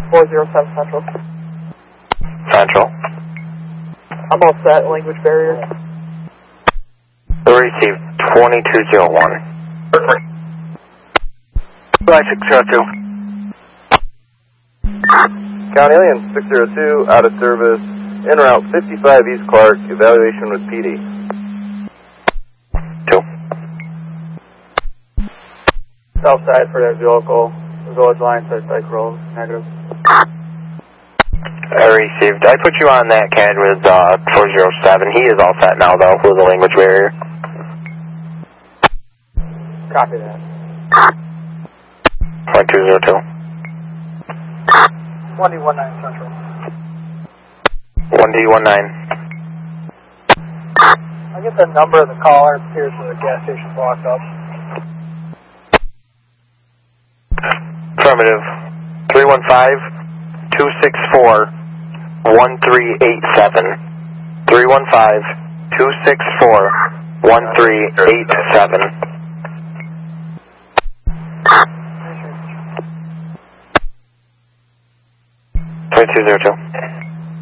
407 Central. Central. I'm all set, language barrier. Receive 2201. Flight 602. County Alien 602, out of service, en route 55 East Clark, evaluation with PD. 2. South side for that vehicle, village line says bike road, negative. I received. I put you on that CAD with 407. He is all set now, though, with the language barrier. Copy that. 2202. 1D19 Central. 1D19. I get the number of the caller, it appears the gas station blocked up. Affirmative. 315-264-1387. 315-264-1387. 2202.